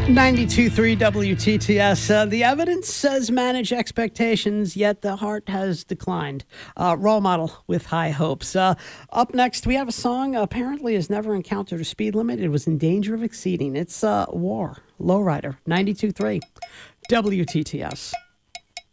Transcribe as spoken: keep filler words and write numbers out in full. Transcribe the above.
ninety-two point three W T T S. Uh, the evidence says manage expectations, yet the heart has declined. Uh, role model with high hopes. Uh, up next, we have a song apparently has never encountered a speed limit. It was in danger of exceeding. It's uh, War, Lowrider, ninety-two point three W T T S.